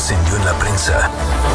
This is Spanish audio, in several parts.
trascendió en la prensa.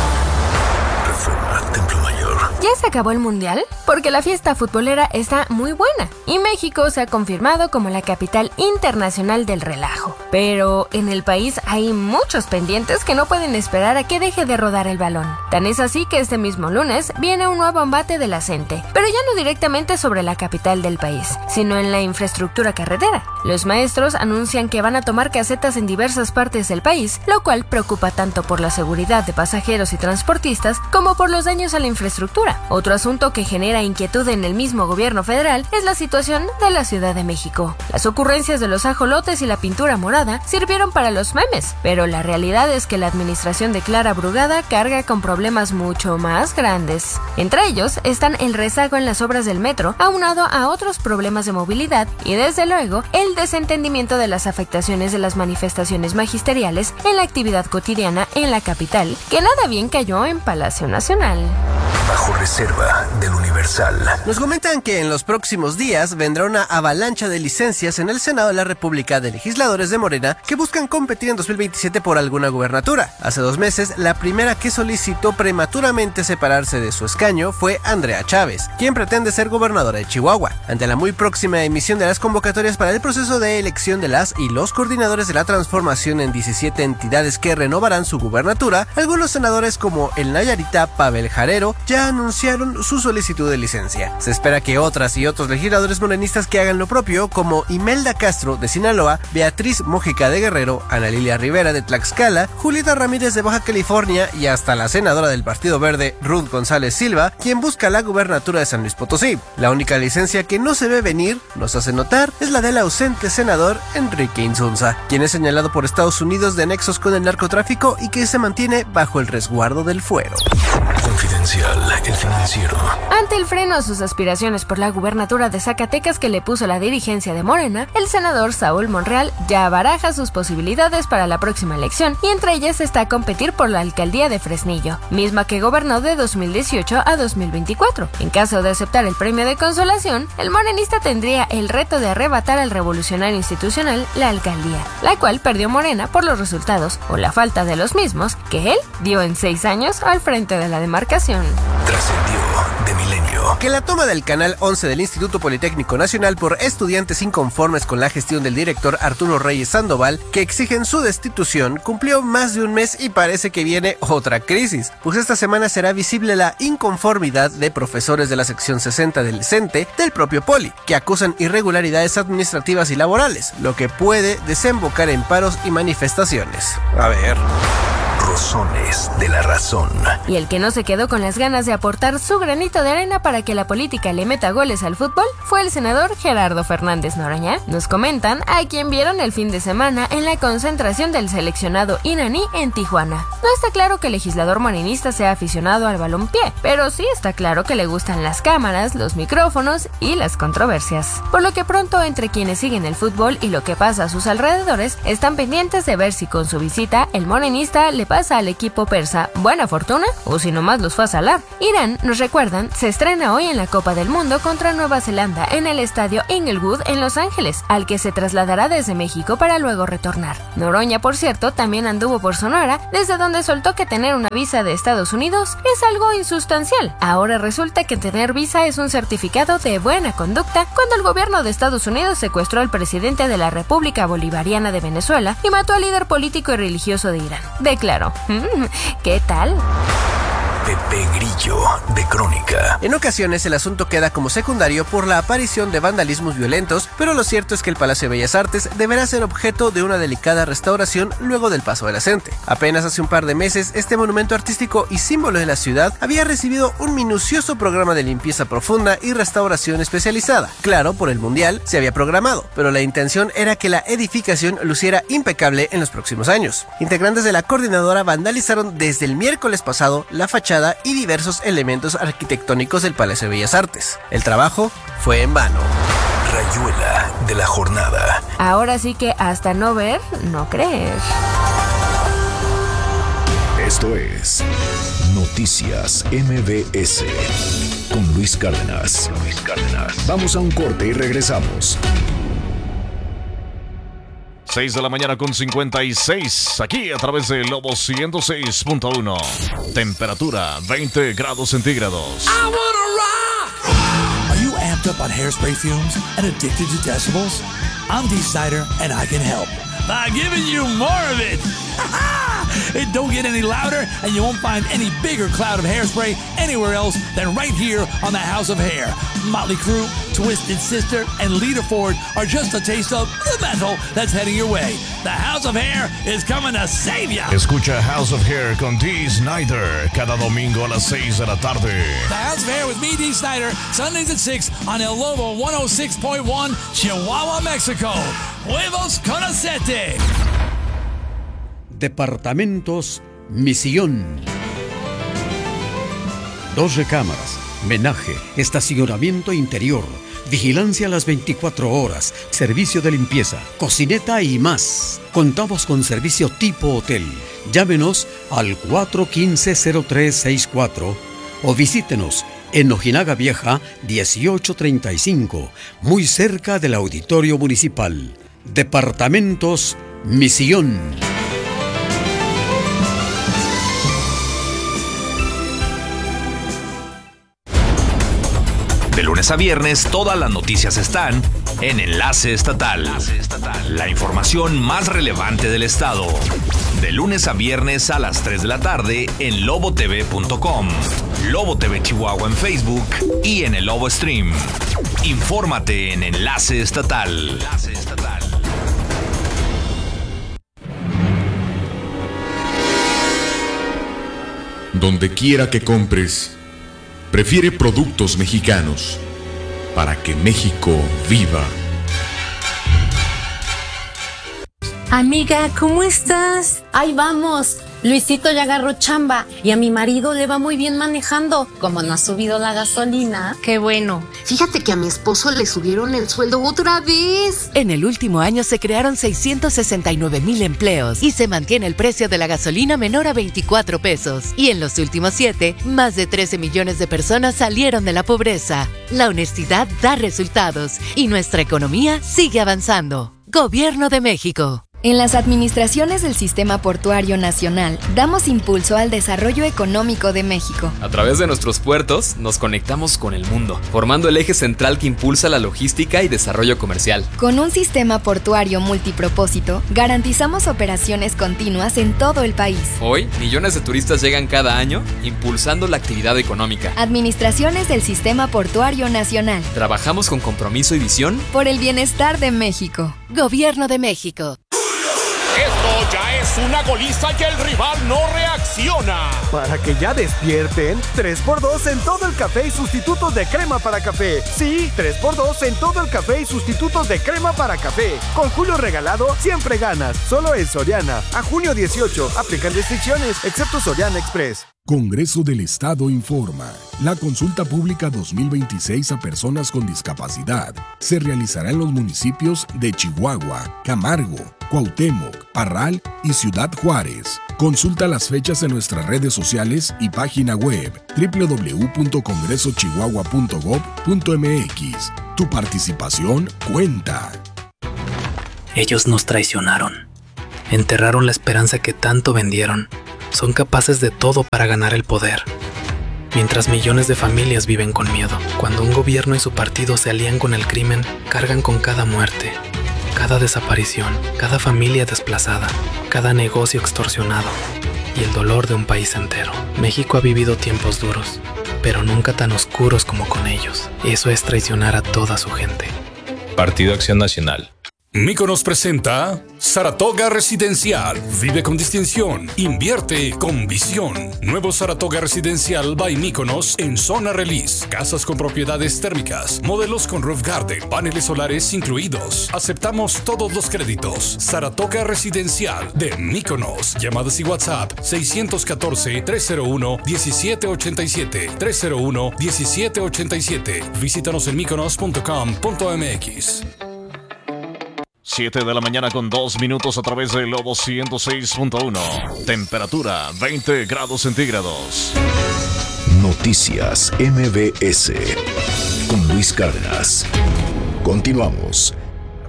Reforma, Templo Mayor. ¿Ya se acabó el mundial? Porque la fiesta futbolera está muy buena y México se ha confirmado como la capital internacional del relajo. Pero en el país hay muchos pendientes que no pueden esperar a que deje de rodar el balón. Tan es así que este mismo lunes viene un nuevo embate de la CENTE, pero ya no directamente sobre la capital del país, sino en la infraestructura carretera. Los maestros anuncian que van a tomar casetas en diversas partes del país, lo cual preocupa tanto por la seguridad de pasajeros y transportistas como por los daños a la infraestructura. Otro asunto que genera inquietud en el mismo gobierno federal es la situación de la Ciudad de México. Las ocurrencias de los ajolotes y la pintura morada sirvieron para los memes, pero la realidad es que la administración de Clara Brugada carga con problemas mucho más grandes. Entre ellos están el rezago en las obras del metro, aunado a otros problemas de movilidad y desde luego el desentendimiento de las afectaciones de las manifestaciones magisteriales en la actividad cotidiana en la capital, que nada bien cayó en Palacio Nacional. Bajo reserva del Universal. Nos comentan que en los próximos días vendrá una avalancha de licencias en el Senado de la República de legisladores de Morena que buscan competir en 2027 por alguna gubernatura. Hace 2 meses, la primera que solicitó prematuramente separarse de su escaño fue Andrea Chávez, quien pretende ser gobernadora de Chihuahua. Ante la muy próxima emisión de las convocatorias para el proceso de elección de las y los coordinadores de la transformación en 17 entidades que renovarán su gubernatura, algunos senadores como el nayarita Pavel Jarero ya anunciaron su solicitud de licencia. Se espera que otras y otros legisladores morenistas que hagan lo propio, como Imelda Castro de Sinaloa, Beatriz Mójica de Guerrero, Ana Lilia Rivera de Tlaxcala, Julieta Ramírez de Baja California y hasta la senadora del Partido Verde, Ruth González Silva, quien busca la gubernatura de San Luis Potosí. La única licencia que no se ve venir, nos hace notar, es la del ausente senador Enrique Insunza, quien es señalado por Estados Unidos de nexos con el narcotráfico y que se mantiene bajo el resguardo del fuero. Confidencial, El Financiero. Ante el freno a sus aspiraciones por la gubernatura de Zacatecas que le puso la dirigencia de Morena, el senador Saúl Monreal ya baraja sus posibilidades para la próxima elección y entre ellas está a competir por la alcaldía de Fresnillo, misma que gobernó de 2018 a 2024. En caso de aceptar el premio de consolación, el morenista tendría el reto de arrebatar al revolucionario institucional la alcaldía, la cual perdió Morena por los resultados o la falta de los mismos que él dio en 6 años al frente de la demarcación. Trascendió de Milenio. Que la toma del Canal 11 del Instituto Politécnico Nacional por estudiantes inconformes con la gestión del director Arturo Reyes Sandoval, que exigen su destitución, cumplió más de un mes y parece que viene otra crisis, pues esta semana será visible la inconformidad de profesores de la sección 60 del CENTE del propio Poli, que acusan irregularidades administrativas y laborales, lo que puede desembocar en paros y manifestaciones. A ver... Rosones de la razón. Y el que no se quedó con las ganas de aportar su granito de arena para que la política le meta goles al fútbol fue el senador Gerardo Fernández Noroña. Nos comentan a quien vieron el fin de semana en la concentración del seleccionado iraní en Tijuana. No está claro que el legislador morenista sea aficionado al balompié, pero sí está claro que le gustan las cámaras, los micrófonos y las controversias. Por lo que pronto entre quienes siguen el fútbol y lo que pasa a sus alrededores están pendientes de ver si con su visita el morenista le pasa al equipo persa buena fortuna o si nomás los fue a salar. Irán, nos recuerdan, se estrena hoy en la Copa del Mundo contra Nueva Zelanda en el estadio Inglewood en Los Ángeles, al que se trasladará desde México para luego retornar. Noroña, por cierto, también anduvo por Sonora, desde donde soltó que tener una visa de Estados Unidos es algo insustancial. Ahora resulta que tener visa es un certificado de buena conducta cuando el gobierno de Estados Unidos secuestró al presidente de la República Bolivariana de Venezuela y mató al líder político y religioso de Irán. Declaró. ¿Qué tal? Pepe Grillo, de Crónica. En ocasiones el asunto queda como secundario por la aparición de vandalismos violentos, pero lo cierto es que el Palacio de Bellas Artes deberá ser objeto de una delicada restauración luego del paso de la CENTE. Apenas hace un par de meses, este monumento artístico y símbolo de la ciudad había recibido un minucioso programa de limpieza profunda y restauración especializada. Claro, por el Mundial se había programado, pero la intención era que la edificación luciera impecable en los próximos años. Integrantes de la coordinadora vandalizaron desde el miércoles pasado la fachada y diversos elementos arquitectónicos del Palacio de Bellas Artes. El trabajo fue en vano. Rayuela de la jornada. Ahora sí que hasta no ver, no creer. Esto es Noticias MBS con Luis Cárdenas. Vamos a un corte y regresamos. 6 de la mañana con 56, aquí a través de Lobo 106.1. Temperatura 20 grados centígrados. I wanna rock! Are you amped up on hairspray fumes and addicted to decibels? I'm Dee Snider, and I can help by giving you more of it. It don't get any louder, and you won't find any bigger cloud of hairspray anywhere else than right here on the House of Hair. Motley Crue, Twisted Sister, and Lita Ford are just a taste of the metal that's heading your way. The House of Hair is coming to save ya. Escucha House of Hair con Dee Snider cada domingo a las 6 de la tarde. The House of Hair with me, Dee Snider, Sundays at 6 on El Lobo 106.1, Chihuahua, Mexico. Huevos con aceite. Departamentos Misión. 2 recámaras, menaje, estacionamiento interior, vigilancia a las 24 horas, servicio de limpieza, cocineta y más. Contamos con servicio tipo hotel. Llámenos al 415-0364 o visítenos en Ojinaga Vieja 1835, muy cerca del Auditorio Municipal. Departamentos Misión. De lunes a viernes, todas las noticias están en Enlace Estatal. La información más relevante del estado. De lunes a viernes a las 3 de la tarde en lobotv.com, Lobo TV Chihuahua en Facebook y en el Lobo Stream. Infórmate en Enlace Estatal. Donde quiera que compres, prefiere productos mexicanos para que México viva. Amiga, ¿cómo estás? Ahí vamos. Luisito ya agarró chamba y a mi marido le va muy bien manejando. Como no ha subido la gasolina. Qué bueno. Fíjate que a mi esposo le subieron el sueldo otra vez. En el último año se crearon 669,000 empleos y se mantiene el precio de la gasolina menor a 24 pesos. Y en los últimos 7, más de 13 millones de personas salieron de la pobreza. La honestidad da resultados y nuestra economía sigue avanzando. Gobierno de México. En las administraciones del Sistema Portuario Nacional, damos impulso al desarrollo económico de México. A través de nuestros puertos, nos conectamos con el mundo, formando el eje central que impulsa la logística y desarrollo comercial. Con un sistema portuario multipropósito, garantizamos operaciones continuas en todo el país. Hoy, millones de turistas llegan cada año, impulsando la actividad económica. Administraciones del Sistema Portuario Nacional. Trabajamos con compromiso y visión por el bienestar de México. Gobierno de México. Esto ya es una goliza y el rival no reacciona. Para que ya despierten, 3x2 en todo el café y sustitutos de crema para café. Sí, 3x2 en todo el café y sustitutos de crema para café. Con Julio regalado, siempre ganas. Solo en Soriana. A junio 18. Aplican restricciones, excepto Soriana Express. Congreso del Estado informa. La consulta pública 2026 a personas con discapacidad se realizará en los municipios de Chihuahua, Camargo, Cuauhtémoc, Parral y Ciudad Juárez. Consulta las fechas en nuestras redes sociales y página web www.congresochihuahua.gov.mx. Tu participación cuenta. Ellos nos traicionaron. Enterraron la esperanza que tanto vendieron. Son capaces de todo para ganar el poder. Mientras millones de familias viven con miedo. Cuando un gobierno y su partido se alían con el crimen, cargan con cada muerte, cada desaparición, cada familia desplazada, cada negocio extorsionado y el dolor de un país entero. México ha vivido tiempos duros, pero nunca tan oscuros como con ellos. Eso es traicionar a toda su gente. Partido Acción Nacional. Míconos presenta Saratoga Residencial. Vive con distinción. Invierte con visión. Nuevo Saratoga Residencial by Míconos en zona release. Casas con propiedades térmicas. Modelos con roof garden. Paneles solares incluidos. Aceptamos todos los créditos. Saratoga Residencial de Míconos. Llamadas y WhatsApp 614-301-1787. 301-1787. Visítanos en míconos.com.mx. 7 de la mañana con 2 minutos a través de Lobo 106.1. Temperatura 20 grados centígrados. Noticias MBS con Luis Cárdenas. Continuamos.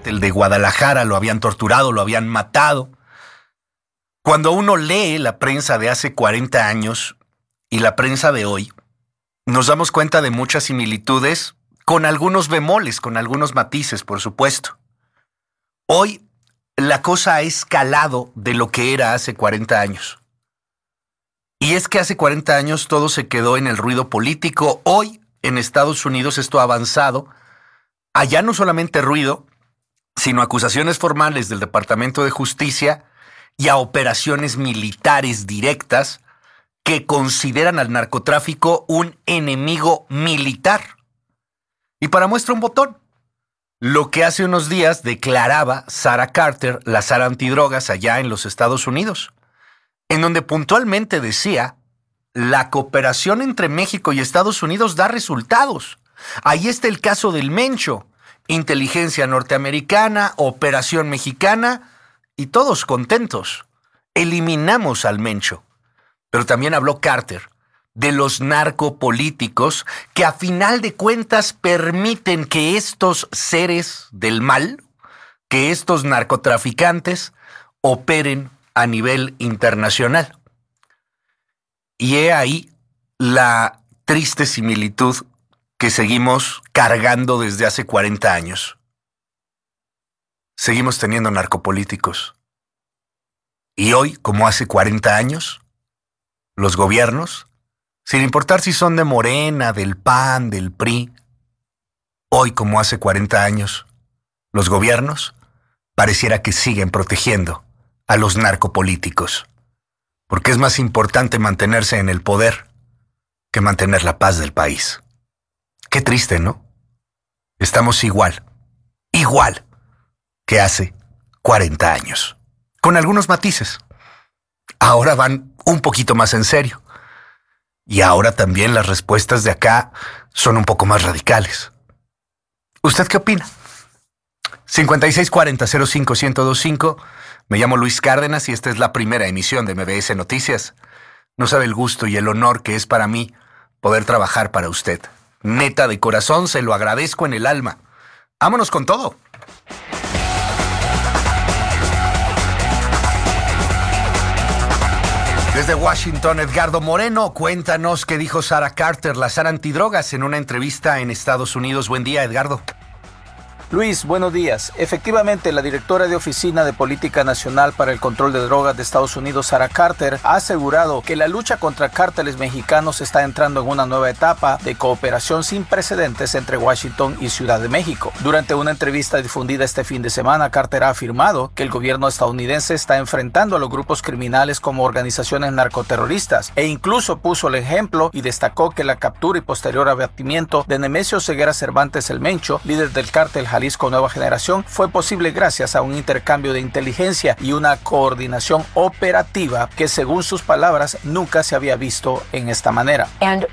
cártel de Guadalajara lo habían torturado, lo habían matado. Cuando uno lee la prensa de hace 40 años y la prensa de hoy, nos damos cuenta de muchas similitudes, con algunos bemoles, con algunos matices, por supuesto. Hoy la cosa ha escalado de lo que era hace 40 años. Y es que hace 40 años todo se quedó en el ruido político. Hoy, en Estados Unidos, esto ha avanzado. Allá no solamente ruido, sino acusaciones formales del Departamento de Justicia y a operaciones militares directas que consideran al narcotráfico un enemigo militar. Y para muestra un botón, lo que hace unos días declaraba Sarah Carter, la Sara antidrogas allá en los Estados Unidos, en donde puntualmente decía: la cooperación entre México y Estados Unidos da resultados. Ahí está el caso del Mencho, inteligencia norteamericana, operación mexicana, y todos contentos. Eliminamos al Mencho. Pero también habló Carter de los narcopolíticos que a final de cuentas permiten que estos seres del mal, que estos narcotraficantes, operen a nivel internacional. Y he ahí la triste similitud que seguimos cargando desde hace 40 años. Seguimos teniendo narcopolíticos. Y hoy, como hace 40 años, los gobiernos, sin importar si son de Morena, del PAN, del PRI, hoy, como hace 40 años, los gobiernos pareciera que siguen protegiendo a los narcopolíticos, porque es más importante mantenerse en el poder que mantener la paz del país. Qué triste, ¿no? Estamos igual que hace 40 años, con algunos matices. Ahora van un poquito más en serio. Y ahora también las respuestas de acá son un poco más radicales. ¿Usted qué opina? 5640-05-1025. Me llamo Luis Cárdenas y esta es la primera emisión de MBS Noticias. No sabe el gusto y el honor que es para mí poder trabajar para usted. Neta, de corazón, se lo agradezco en el alma. ¡Vámonos con todo! Desde Washington, Edgardo Moreno, cuéntanos qué dijo Sarah Carter, la Sara antidrogas, en una entrevista en Estados Unidos. Buen día, Edgardo. Luis, buenos días. Efectivamente, la directora de Oficina de Política Nacional para el Control de Drogas de Estados Unidos, Sarah Carter, ha asegurado que la lucha contra cárteles mexicanos está entrando en una nueva etapa de cooperación sin precedentes entre Washington y Ciudad de México. Durante una entrevista difundida este fin de semana, Carter ha afirmado que el gobierno estadounidense está enfrentando a los grupos criminales como organizaciones narcoterroristas e incluso puso el ejemplo y destacó que la captura y posterior abatimiento de Nemesio Ceguera Cervantes el Mencho, líder del cártel Jalisco Nueva Generación, fue posible gracias a un intercambio de inteligencia y una coordinación operativa que, según sus palabras, nunca se había visto en esta manera.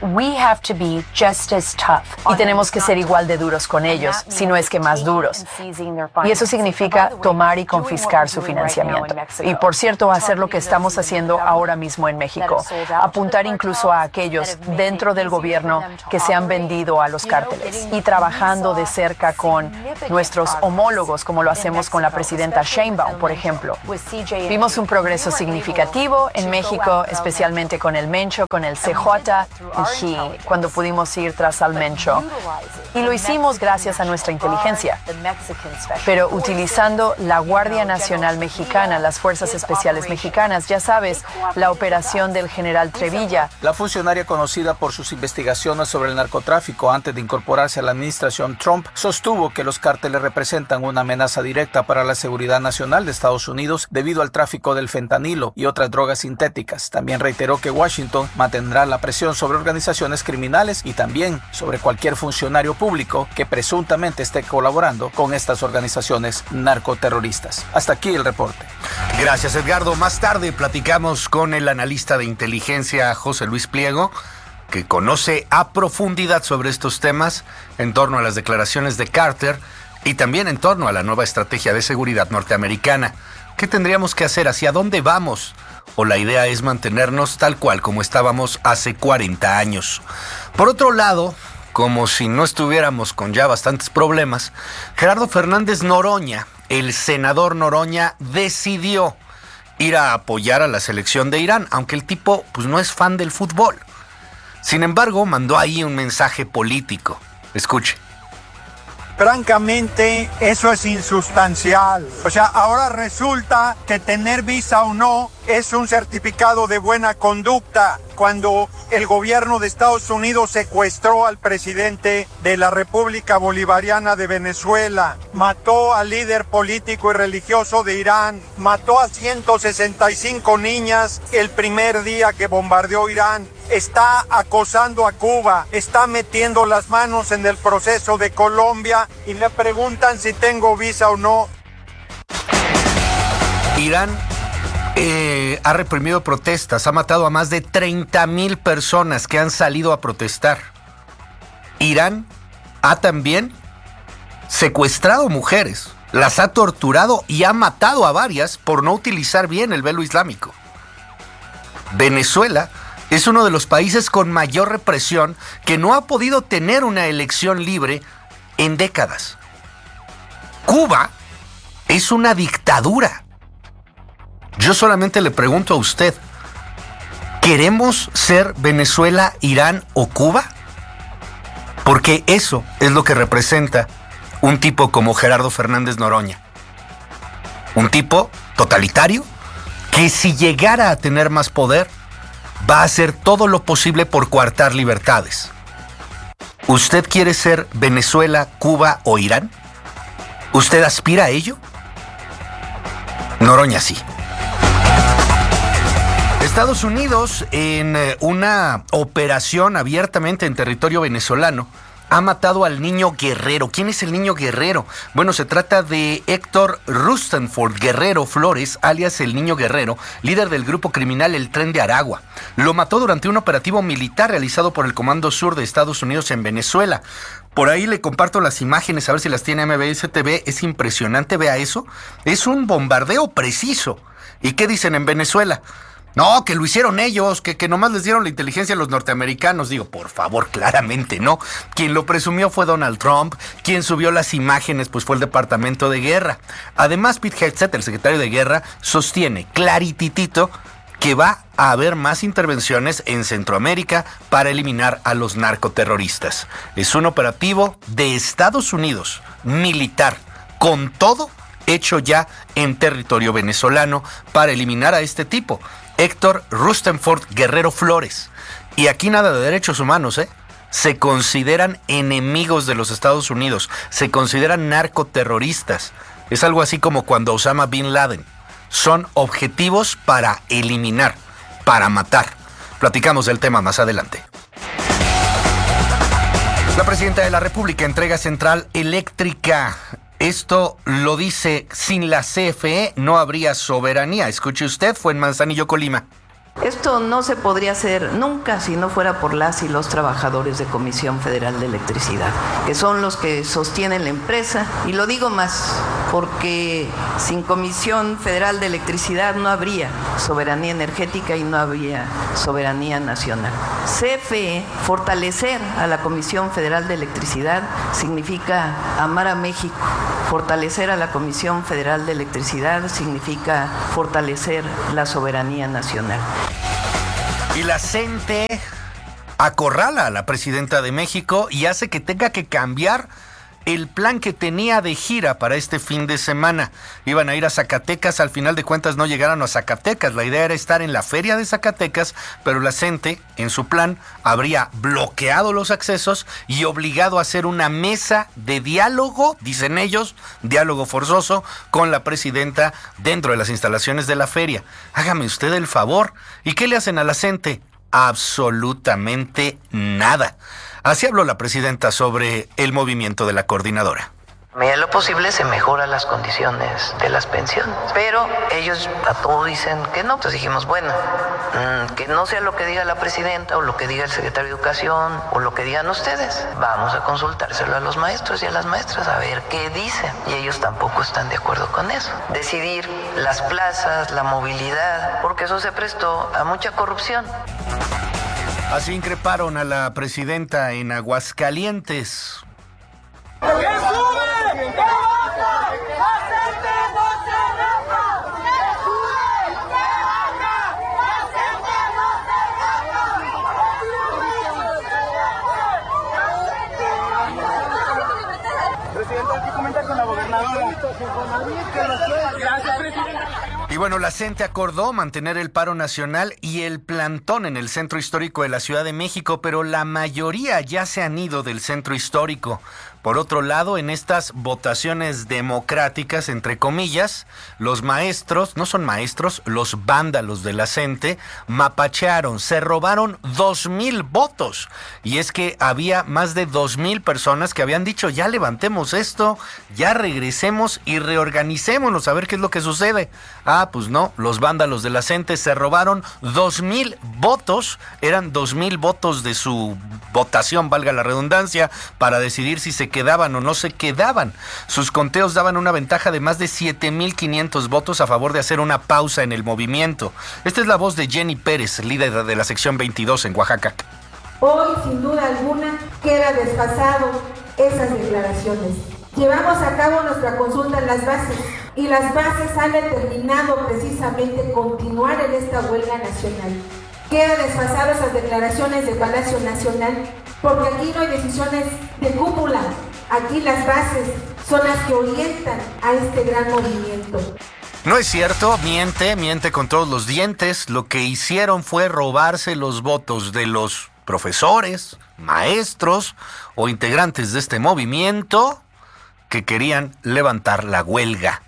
Y tenemos que ser igual de duros con ellos, si no es que más duros. Y eso significa tomar y confiscar su financiamiento. Y, por cierto, hacer lo que estamos haciendo ahora mismo en México. Apuntar incluso a aquellos dentro del gobierno que se han vendido a los cárteles. Y trabajando de cerca con nuestros homólogos, como lo hacemos con la presidenta Sheinbaum, por ejemplo. Vimos un progreso significativo en México, especialmente con el Mencho, con el CJ, y cuando pudimos ir tras al Mencho. Y lo hicimos gracias a nuestra inteligencia, pero utilizando la Guardia Nacional Mexicana, las Fuerzas Especiales Mexicanas, ya sabes, la operación del general Trevilla. La funcionaria, conocida por sus investigaciones sobre el narcotráfico antes de incorporarse a la administración Trump, sostuvo que los cárteles representan una amenaza directa para la seguridad nacional de Estados Unidos debido al tráfico del fentanilo y otras drogas sintéticas. También reiteró que Washington mantendrá la presión sobre organizaciones criminales y también sobre cualquier funcionario público que presuntamente esté colaborando con estas organizaciones narcoterroristas. Hasta aquí el reporte. Gracias, Edgardo. Más tarde platicamos con el analista de inteligencia José Luis Pliego, que conoce a profundidad sobre estos temas en torno a las declaraciones de Carter y también en torno a la nueva estrategia de seguridad norteamericana. ¿Qué tendríamos que hacer? ¿Hacia dónde vamos? ¿O la idea es mantenernos tal cual como estábamos hace 40 años? Por otro lado, como si no estuviéramos con ya bastantes problemas, Gerardo Fernández Noroña, el senador Noroña, decidió ir a apoyar a la selección de Irán, aunque el tipo pues no es fan del fútbol. Sin embargo, mandó ahí un mensaje político. Escuche. Francamente, eso es insustancial. O sea, ahora resulta que tener visa o no es un certificado de buena conducta. Cuando el gobierno de Estados Unidos secuestró al presidente de la República Bolivariana de Venezuela, mató al líder político y religioso de Irán, mató a 165 niñas el primer día que bombardeó Irán, está acosando a Cuba, está metiendo las manos en el proceso de Colombia y me preguntan si tengo visa o no. Irán ha reprimido protestas, ha matado a más de 30,000 personas que han salido a protestar. Irán ha también secuestrado mujeres, las ha torturado y ha matado a varias por no utilizar bien el velo islámico. Venezuela es uno de los países con mayor represión que no ha podido tener una elección libre en décadas. Cuba es una dictadura. Yo solamente le pregunto a usted, ¿queremos ser Venezuela, Irán o Cuba? Porque eso es lo que representa un tipo como Gerardo Fernández Noroña. Un tipo totalitario que si llegara a tener más poder, va a hacer todo lo posible por coartar libertades. ¿Usted quiere ser Venezuela, Cuba o Irán? ¿Usted aspira a ello? Noroña sí. Estados Unidos, en una operación abiertamente en territorio venezolano, ha matado al niño Guerrero. ¿Quién es el niño Guerrero? Bueno, se trata de Héctor Rustenford Guerrero Flores, alias el Niño Guerrero, líder del grupo criminal El Tren de Aragua. Lo mató durante un operativo militar realizado por el Comando Sur de Estados Unidos en Venezuela. Por ahí le comparto las imágenes, a ver si las tiene MBS TV. Es impresionante, vea eso. Es un bombardeo preciso. ¿Y qué dicen en Venezuela? No, que lo hicieron ellos, que nomás les dieron la inteligencia a los norteamericanos. Digo, por favor, claramente no. Quien lo presumió fue Donald Trump. Quien subió las imágenes pues fue el Departamento de Guerra. Además, Pete Hegseth, el secretario de Guerra, sostiene clarititito que va a haber más intervenciones en Centroamérica para eliminar a los narcoterroristas. Es un operativo de Estados Unidos, militar, con todo hecho ya en territorio venezolano para eliminar a este tipo. Héctor Rustenford Guerrero Flores. Y aquí nada de derechos humanos, ¿eh? Se consideran enemigos de los Estados Unidos, se consideran narcoterroristas. Es algo así como cuando Osama Bin Laden. Son objetivos para eliminar, para matar. Platicamos del tema más adelante. La presidenta de la República entrega central eléctrica. Esto lo dice: sin la CFE no habría soberanía. Escuche usted, fue en Manzanillo, Colima. Esto no se podría hacer nunca si no fuera por las y los trabajadores de Comisión Federal de Electricidad, que son los que sostienen la empresa. Y lo digo más, porque sin Comisión Federal de Electricidad no habría soberanía energética y no habría soberanía nacional. CFE, fortalecer a la Comisión Federal de Electricidad significa amar a México. Fortalecer a la Comisión Federal de Electricidad significa fortalecer la soberanía nacional. Y la CENTE acorrala a la presidenta de México y hace que tenga que cambiar el plan que tenía de gira para este fin de semana. Iban a ir a Zacatecas, al final de cuentas no llegaron a Zacatecas. La idea era estar en la feria de Zacatecas, pero la CENTE, en su plan, habría bloqueado los accesos y obligado a hacer una mesa de diálogo, dicen ellos, diálogo forzoso, con la presidenta dentro de las instalaciones de la feria. Hágame usted el favor. ¿Y qué le hacen a la CENTE? Absolutamente nada. Así habló la presidenta sobre el movimiento de la coordinadora. A medida de lo posible se mejoran las condiciones de las pensiones, pero ellos a todos dicen que no. Entonces dijimos, bueno, que no sea lo que diga la presidenta o lo que diga el secretario de Educación o lo que digan ustedes. Vamos a consultárselo a los maestros y a las maestras a ver qué dicen. Y ellos tampoco están de acuerdo con eso. Decidir las plazas, la movilidad, porque eso se prestó a mucha corrupción. Así increparon a la presidenta en Aguascalientes. Y bueno, la CENTE acordó mantener el paro nacional y el plantón en el centro histórico de la Ciudad de México, pero la mayoría ya se han ido del centro histórico. Por otro lado, en estas votaciones democráticas, entre comillas, los maestros, no son maestros, los vándalos de la CENTE, mapachearon, se robaron 2,000 votos. Y es que había más de 2,000 personas que habían dicho, ya levantemos esto, ya regresemos y reorganicémonos a ver qué es lo que sucede. Pues no, los vándalos de la CENTE se robaron 2,000 votos, eran 2,000 votos de su votación, valga la redundancia, para decidir si se quedaban o no se quedaban. Sus conteos daban una ventaja de más de 7,500 votos a favor de hacer una pausa en el movimiento. Esta es la voz de Jenny Pérez, líder de la sección 22 en Oaxaca. Hoy, sin duda alguna, queda desfasado esas declaraciones. Llevamos a cabo nuestra consulta en las bases y las bases han determinado precisamente continuar en esta huelga nacional. Queda desfasado esas declaraciones de Palacio Nacional porque aquí no hay decisiones de cúpula, aquí las bases son las que orientan a este gran movimiento. No es cierto, miente con todos los dientes. Lo que hicieron fue robarse los votos de los profesores, maestros o integrantes de este movimiento que querían levantar la huelga.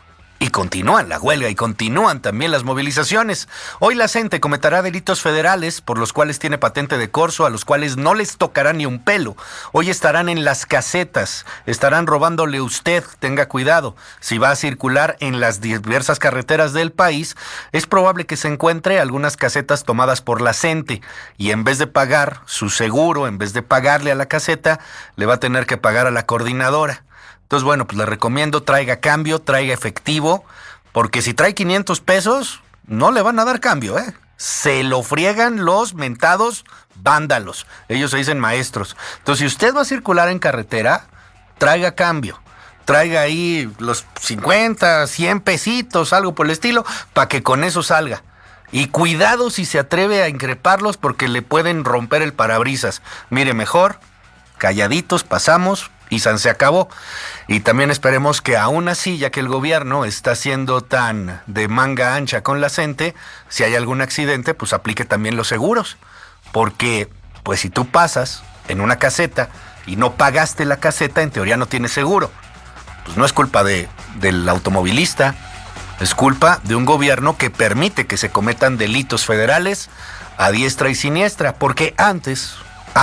Y continúan la huelga y continúan también las movilizaciones. Hoy la CENTE cometerá delitos federales por los cuales tiene patente de corso, a los cuales no les tocará ni un pelo. Hoy estarán en las casetas, estarán robándole usted, tenga cuidado. Si va a circular en las diversas carreteras del país, es probable que se encuentre algunas casetas tomadas por la CENTE y en vez de pagar su seguro, en vez de pagarle a la caseta, le va a tener que pagar a la coordinadora. Entonces, bueno, pues le recomiendo traiga cambio, traiga efectivo, porque si trae 500 pesos, no le van a dar cambio, ¿eh? Se lo friegan los mentados vándalos. Ellos se dicen maestros. Entonces, si usted va a circular en carretera, traiga cambio. Traiga ahí los 50, 100 pesitos, algo por el estilo, para que con eso salga. Y cuidado si se atreve a increparlos porque le pueden romper el parabrisas. Mire, mejor, calladitos, pasamos y se acabó. Y también esperemos que aún así, ya que el gobierno está siendo tan de manga ancha con la CENTE, si hay algún accidente, pues aplique también los seguros. Porque, pues si tú pasas en una caseta y no pagaste la caseta, en teoría no tienes seguro. Pues no es culpa del automovilista, es culpa de un gobierno que permite que se cometan delitos federales a diestra y siniestra. Porque antes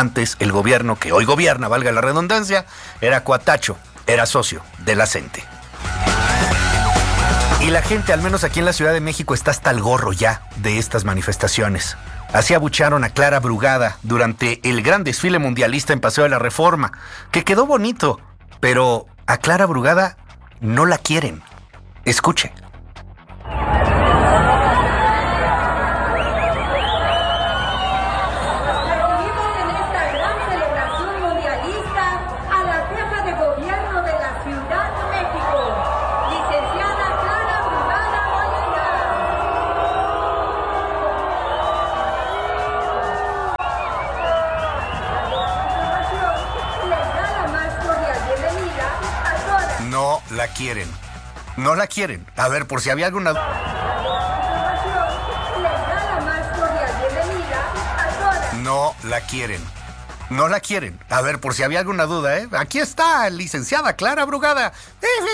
el gobierno que hoy gobierna, valga la redundancia, era cuatacho, era socio de la CENTE. Y la gente, al menos aquí en la Ciudad de México, está hasta el gorro ya de estas manifestaciones. Así abucharon a Clara Brugada durante el gran desfile mundialista en Paseo de la Reforma, que quedó bonito, pero a Clara Brugada no la quieren. Escuche. No la quieren. A ver, por si había alguna... No la quieren. A ver, por si había alguna duda, ¿eh? Aquí está, licenciada Clara Brugada.